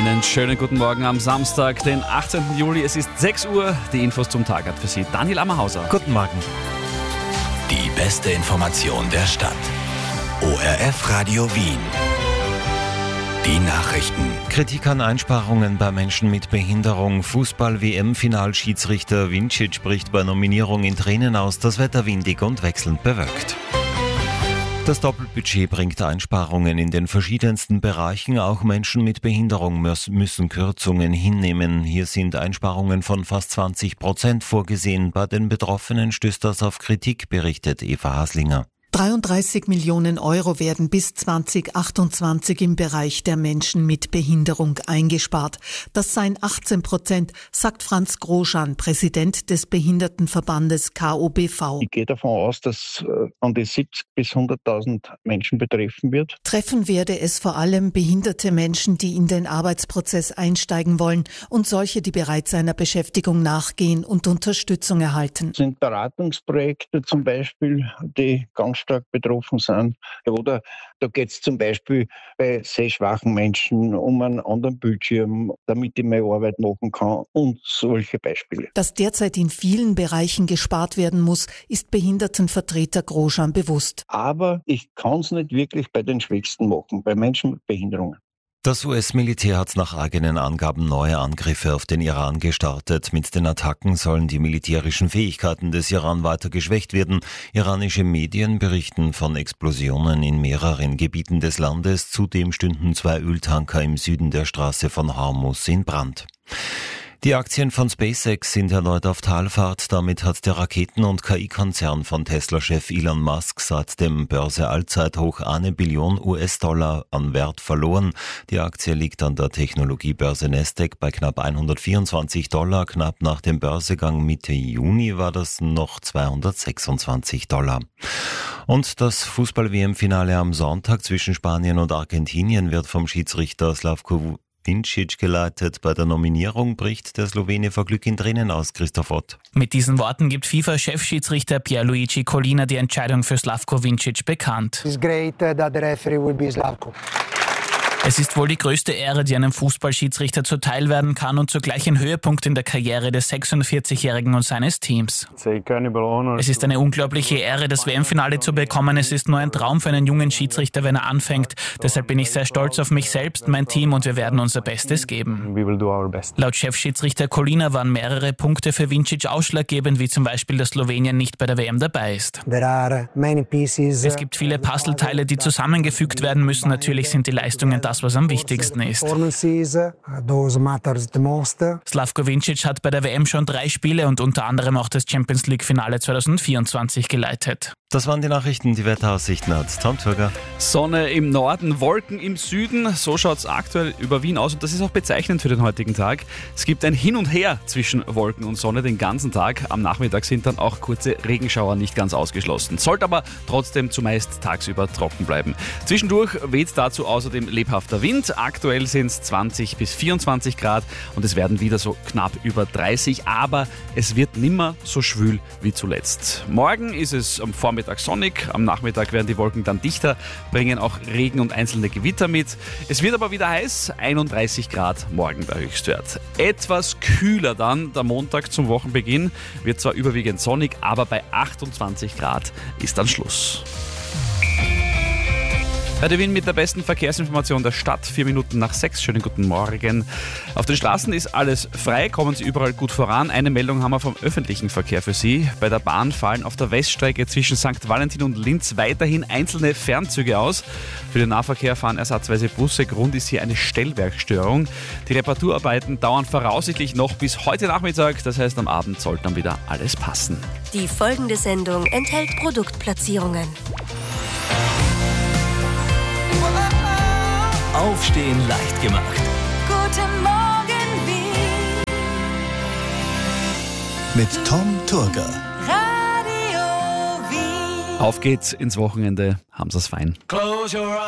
Einen schönen guten Morgen am Samstag, den 18. Juli. Es ist 6 Uhr. Die Infos zum Tag hat für Sie Daniel Ammerhauser. Guten Morgen. Die beste Information der Stadt. ORF Radio Wien. Die Nachrichten. Kritik an Einsparungen bei Menschen mit Behinderung. Fußball-WM-Finalschiedsrichter Vincic bricht bei Nominierung in Tränen aus. Das Wetter windig und wechselnd bewölkt. Das Doppelbudget bringt Einsparungen in den verschiedensten Bereichen. Auch Menschen mit Behinderung müssen Kürzungen hinnehmen. Hier sind Einsparungen von fast 20% vorgesehen. Bei den Betroffenen stößt das auf Kritik, berichtet Eva Haslinger. 33 Millionen Euro werden bis 2028 im Bereich der Menschen mit Behinderung eingespart. Das seien 18%, sagt Franz Groschan, Präsident des Behindertenverbandes KOBV. Ich gehe davon aus, dass an die 70.000 bis 100.000 Menschen betreffen wird. Treffen werde es vor allem behinderte Menschen, die in den Arbeitsprozess einsteigen wollen und solche, die bereits einer Beschäftigung nachgehen und Unterstützung erhalten. Das sind Beratungsprojekte zum Beispiel, die ganz stark betroffen sind. Oder da geht es zum Beispiel bei sehschwachen Menschen um einen anderen Bildschirm, damit ich meine Arbeit machen kann und solche Beispiele. Dass derzeit in vielen Bereichen gespart werden muss, ist Behindertenvertreter Groschan bewusst. Aber ich kann es nicht wirklich bei den Schwächsten machen, bei Menschen mit Behinderungen. Das US-Militär hat nach eigenen Angaben neue Angriffe auf den Iran gestartet. Mit den Attacken sollen die militärischen Fähigkeiten des Iran weiter geschwächt werden. Iranische Medien berichten von Explosionen in mehreren Gebieten des Landes. Zudem stünden 2 Öltanker im Süden der Straße von Hormuz in Brand. Die Aktien von SpaceX sind erneut auf Talfahrt. Damit hat der Raketen- und KI-Konzern von Tesla-Chef Elon Musk seit dem Börse-Allzeithoch $1 Billion an Wert verloren. Die Aktie liegt an der Technologiebörse Nasdaq bei knapp $124. Knapp nach dem Börsegang Mitte Juni war das noch $226. Und das Fußball-WM-Finale am Sonntag zwischen Spanien und Argentinien wird vom Schiedsrichter Slavko Vincic geleitet. Bei der Nominierung bricht der Slowene vor Glück in Tränen aus, Christoph Ott. Mit diesen Worten gibt FIFA-Chefschiedsrichter Pierluigi Collina die Entscheidung für Slavko Vincic bekannt. It's great that the referee will be Slavko. Es ist wohl die größte Ehre, die einem Fußballschiedsrichter zuteil werden kann und zugleich ein Höhepunkt in der Karriere des 46-Jährigen und seines Teams. Es ist eine unglaubliche Ehre, das WM-Finale zu bekommen. Es ist nur ein Traum für einen jungen Schiedsrichter, wenn er anfängt. Deshalb bin ich sehr stolz auf mich selbst, mein Team und wir werden unser Bestes geben. Laut Chefschiedsrichter Collina waren mehrere Punkte für Vincic ausschlaggebend, wie zum Beispiel, dass Slowenien nicht bei der WM dabei ist. Es gibt viele Puzzleteile, die zusammengefügt werden müssen. Natürlich sind die Leistungen das, was am wichtigsten ist. Slavko Vincic hat bei der WM schon 3 Spiele und unter anderem auch das Champions-League-Finale 2024 geleitet. Das waren die Nachrichten, die Wetteraussichten hat Tom Turger. Sonne im Norden, Wolken im Süden. So schaut es aktuell über Wien aus und das ist auch bezeichnend für den heutigen Tag. Es gibt ein Hin und Her zwischen Wolken und Sonne den ganzen Tag. Am Nachmittag sind dann auch kurze Regenschauer nicht ganz ausgeschlossen. Sollte aber trotzdem zumeist tagsüber trocken bleiben. Zwischendurch weht dazu außerdem lebhafter Wind. Aktuell sind es 20 bis 24 Grad und es werden wieder so knapp über 30. Aber es wird nimmer so schwül wie zuletzt. Morgen ist es am Vormittag sonnig, am Nachmittag werden die Wolken dann dichter, bringen auch Regen und einzelne Gewitter mit. Es wird aber wieder heiß, 31 Grad morgen der Höchstwert. Etwas kühler dann der Montag zum Wochenbeginn, wird zwar überwiegend sonnig, aber bei 28 Grad ist dann Schluss. Radio Wien mit der besten Verkehrsinformation der Stadt. 4 Minuten nach 6. Schönen guten Morgen. Auf den Straßen ist alles frei, kommen Sie überall gut voran. Eine Meldung haben wir vom öffentlichen Verkehr für Sie. Bei der Bahn fallen auf der Weststrecke zwischen St. Valentin und Linz weiterhin einzelne Fernzüge aus. Für den Nahverkehr fahren ersatzweise Busse. Grund ist hier eine Stellwerkstörung. Die Reparaturarbeiten dauern voraussichtlich noch bis heute Nachmittag. Das heißt, am Abend sollte dann wieder alles passen. Die folgende Sendung enthält Produktplatzierungen. Aufstehen leicht gemacht. Guten Morgen, Wien. Mit Tom Turger. Radio Wien. Auf geht's ins Wochenende. Haben Sie es fein. Close your eyes.